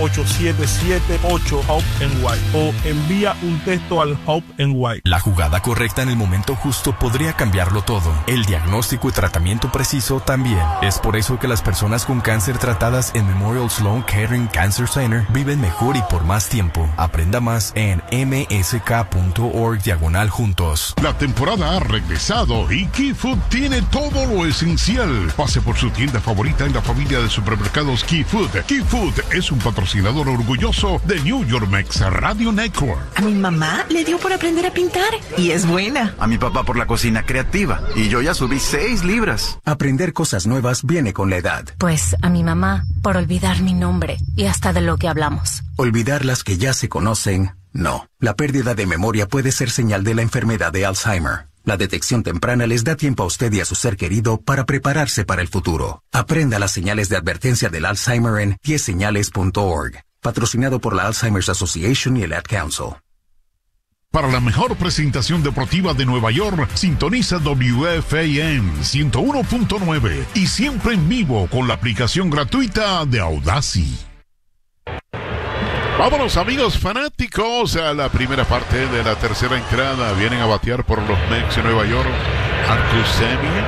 1-877-8-HOPE-NY o envía un texto al HOPE-NY. La jugada correcta en el momento justo podría cambiarlo todo. El diagnóstico y tratamiento preciso también. Es por eso que las personas con cáncer tratadas en Memorial Sloan Kettering Cancer Center viven mejor y por más tiempo. Aprenda más en msk.org/juntos. La temporada ha regresado y Key Food tiene todo lo esencial. Pase por su tienda favorita en la familia de supermercados Key Food. Key Food es un patrocinador orgulloso de New York Mex Radio Network. A mi mamá le dio por aprender a pintar y es buena. A mi papá por la cocina creativa y yo ya subí 6 libras. Aprender cosas nuevas viene con la edad. Pues a mi mamá por olvidar mi nombre y hasta de lo que hablamos. Olvidar las que ya se conocen, no. La pérdida de memoria puede ser señal de la enfermedad de Alzheimer. La detección temprana les da tiempo a usted y a su ser querido para prepararse para el futuro. Aprenda las señales de advertencia del Alzheimer en 10señales.org. Patrocinado por la Alzheimer's Association y el Ad Council. Para la mejor presentación deportiva de Nueva York, sintoniza WFAN 101.9 y siempre en vivo con la aplicación gratuita de Audacy. Vámonos, amigos fanáticos, a la primera parte de la tercera entrada. Vienen a batear por los Mets de Nueva York Marcus Semien,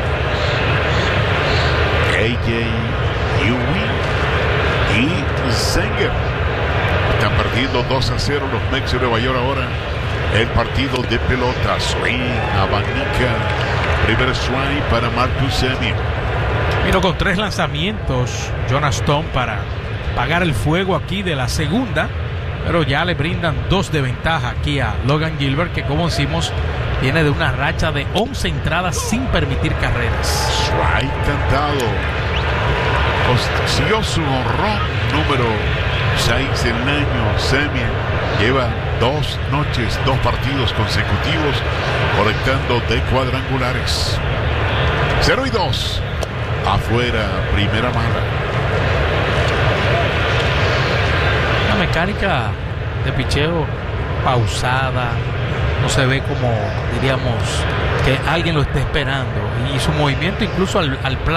AJ Ewing y Zenger. Están perdiendo 2-0 los Mets de Nueva York ahora. El partido de pelota, swing, abanica, primer swing para Marcus Semien. Vino con 3 lanzamientos John Stone para apagar el fuego aquí de la segunda, pero ya le brindan 2 de ventaja aquí a Logan Gilbert, que como decimos viene de una racha de 11 entradas sin permitir carreras. Strike cantado. Consiguió su honrón número 6 del año. Semien lleva 2 noches, 2 partidos consecutivos conectando de cuadrangulares. 0-2 afuera, primera mala. Una mecánica de picheo pausada, no se ve como, diríamos, que alguien lo esté esperando, y su movimiento incluso al